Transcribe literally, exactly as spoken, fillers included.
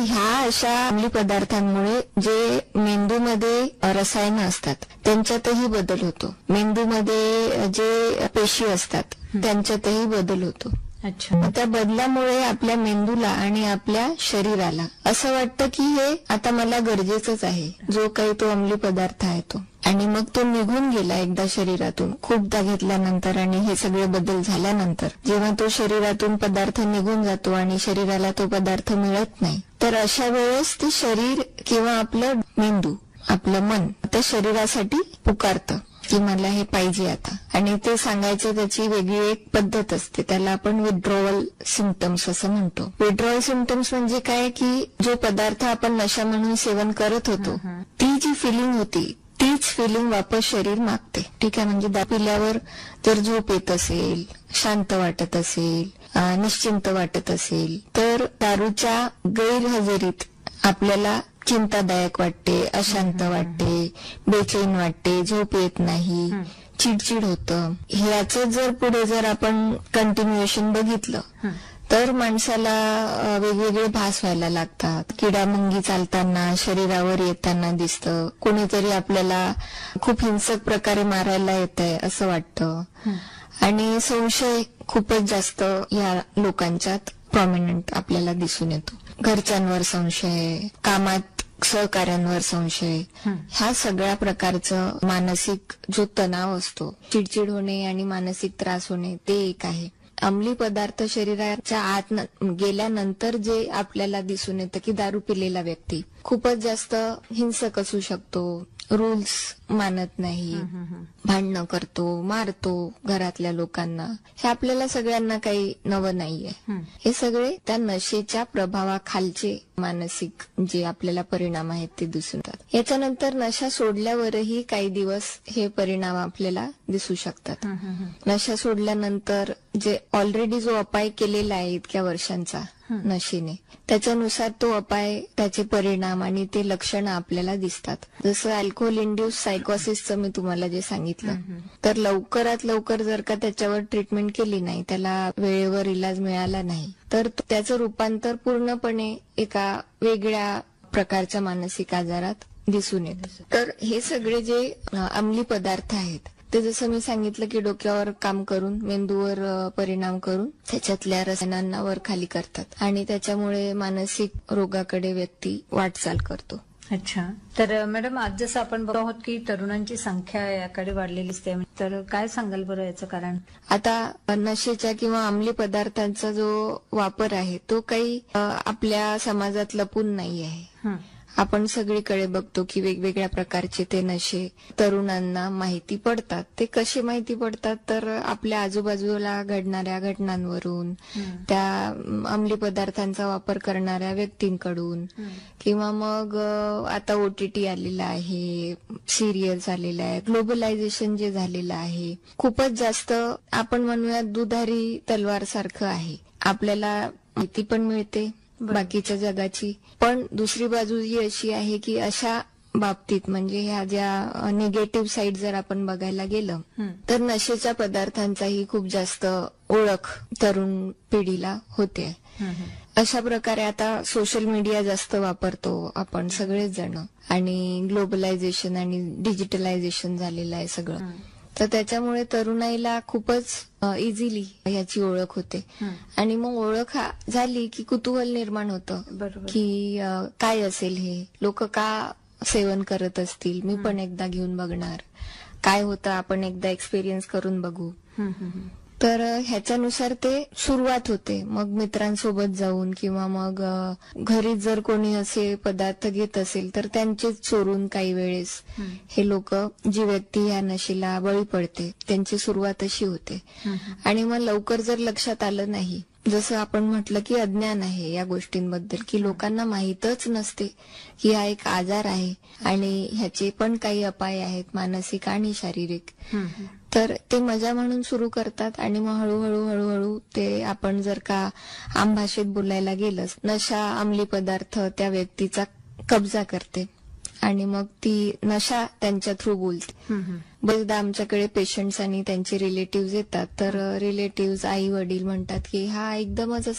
ह्या अशा अंमली पदार्थांमुळे जे मेंदूमध्ये रसायनं असतात त्यांच्यातही बदल होतो. मेंदूमध्ये जे पेशी असतात त्यांच्यातही बदल होतो. अच्छा. त्या बदलामुळे आपल्या मेंदूला आणि आपल्या शरीराला असं वाटतं की हे आता मला गरजेचंच आहे, जो काही तो अंमली पदार्थ आहे तो. आणि मग तो निघून गेला एकदा शरीरातून खूपदा घेतल्यानंतर आणि हे सगळे बदल झाल्यानंतर जेव्हा तो शरीरातून पदार्थ निघून जातो आणि शरीराला तो पदार्थ मिळत नाही, तर अशा वेळेस ते शरीर किंवा आपलं मेंदू, आपलं मन त्या शरीरासाठी पुकारतं की मला हे पाहिजे आता. आणि ते सांगायचं त्याची वेगळी एक पद्धत असते, त्याला आपण विड्रॉवल सिम्पटम्स असं म्हणतो. विड्रॉवल सिम्पटम्स म्हणजे काय की जो पदार्थ आपण नशा म्हणून सेवन करत होतो ती जी फिलिंग होती तीच फिलिंग वापस शरीर मागते. ठीक आहे. म्हणजे दारू पिल्यावर जर झोप येत असेल, शांत वाटत असेल, निश्चिंत वाटत असेल, तर दारूच्या गैरहजेरीत आपल्याला चिंतादायक वाटते, अशांत वाटते, बेचैन वाटते, झोप येत नाही, चिडचिड होतं. ह्याचं जर पुढे जर आपण कंटिन्युएशन बघितलं तर माणसाला वेगवेगळे भास व्हायला लागतात. किडामुंगी चालताना शरीरावर येताना दिसतं, कोणीतरी आपल्याला खूप हिंसक प्रकारे मारायला येत आहे असं वाटतं. आणि संशय खूपच जास्त या लोकांच्यात प्रॉमिनंट आपल्याला दिसून येतो. घरच्यांवर संशय, कामात सहकार्यांवर संशय, ह्या सगळ्या प्रकारचं मानसिक जो तणाव असतो, चिडचिड होणे आणि मानसिक त्रास होणे ते एक आहे. अंमली पदार्थ शरीराच्या आत गेल्यानंतर जे आपल्याला दिसून येतं की दारू पिलेला व्यक्ती खूपच जास्त हिंसक असू शकतो, रूल्स मानत नाही, भांडणं करतो, मारतो घरातल्या लोकांना. हे आपल्याला सगळ्यांना काही नवं नाहीये. हे सगळे त्या नशेच्या प्रभावाखालचे मानसिक जे आपल्याला परिणाम आहेत ते दिसून येतात. याच्यानंतर नशा सोडल्यावरही काही दिवस हे परिणाम आपल्याला दिसू शकतात. नशा सोडल्यानंतर जे ऑलरेडी जो अपाय केलेला आहे इतक्या वर्षांचा नशेने, त्याच्यानुसार तो अपाय, त्याचे परिणाम आणि ते लक्षणं आपल्याला दिसतात. जसं अल्कोहोल इंड्यूस सायकोसिसचं मी तुम्हाला जे सांगितलं, तर लवकरात लवकर जर का त्याच्यावर ट्रीटमेंट केली नाही, त्याला वेळेवर इलाज मिळाला नाही, तर त्याचं रूपांतर पूर्णपणे एका वेगळ्या प्रकारच्या मानसिक आजारात दिसून येतं. तर हे सगळे जे अंमली पदार्थ आहेत ते जसं मी सांगितलं की डोक्यावर काम करून, मेंदूवर परिणाम करून त्याच्यातल्या रसायनांना वर खाली करतात आणि त्याच्यामुळे मानसिक रोगाकडे व्यक्ती वाटचाल करतो. अच्छा. तर मॅडम, आज जसं आपण बघतो आहोत की तरुणांची संख्या याकडे वाढलेली असते, तर काय सांगाल बरं याचं कारण? आता नशेच्या किंवा अंमली पदार्थांचा जो वापर आहे तो काही आपल्या समाजात लपून नाही आहे. आपण सगळीकडे बघतो की वेगवेगळ्या प्रकारचे ते नशे तरुणांना माहिती पडतात. ते कसे माहिती पडतात तर आपल्या आजूबाजूला घडणाऱ्या घटनांवरून, त्या अंमली पदार्थांचा वापर करणाऱ्या व्यक्तींकडून, किंवा मग आता ओटीटी आलेला आहे, सिरियल्स आलेला आहे, ग्लोबलायझेशन जे झालेलं आहे, खूपच जास्त आपण म्हणूया दुधारी तलवार सारखं आहे. आपल्याला माहिती पण मिळते बाकीच्या जगाची, पण दुसरी बाजू ही अशी आहे की अशा बाबतीत म्हणजे ह्या ज्या निगेटिव्ह साईड जर आपण बघायला गेलं तर नशेच्या पदार्थांचाही खूप जास्त ओळख तरुण पिढीला होते. अशा प्रकारे आता सोशल मीडिया जास्त वापरतो आपण सगळेच जण, आणि ग्लोबलायझेशन आणि डिजिटलायझेशन झालेलं आहे सगळं, तर त्याच्यामुळे तरुणाईला खूपच इझिली ह्याची ओळख होते. आणि मग ओळख झाली की कुतूहल निर्माण होतं की काय असेल हे, लोक का सेवन करत असतील, मी पण एकदा घेऊन बघणार, काय होतं आपण एकदा एक्सपिरियन्स करून बघू. तर ह्याच्यानुसार ते सुरुवात होते. मग मित्रांसोबत जाऊन किंवा मग घरी जर कोणी असे पदार्थ घेत असेल तर त्यांचेच चोरून काही वेळेस हे लोक, जी व्यक्ती या नशेला बळी पडते, त्यांची सुरुवात अशी होते. आणि मग लवकर जर लक्षात आलं नाही, जसं आपण म्हटलं की अज्ञान आहे या गोष्टींबद्दल, की लोकांना माहीतच नसते की हा एक आजार आहे आणि ह्याचे पण काही अपाय आहेत, मानसिक आणि शारीरिक, तर ते मजा म्हणून सुरू करतात. आणि मग हळूहळू हळूहळू ते, आपण जर का आम भाषेत बोलायला गेलं, नशा अंमली पदार्थ त्या व्यक्तीचा कब्जा करते आणि मग ती नशा त्यांच्या थ्रू बोलते. बरेचदा आमच्याकडे पेशंट्स आणि त्यांचे रिलेटिव्ह येतात, तर रिलेटिव्ह, आई वडील म्हणतात की हा एकदमच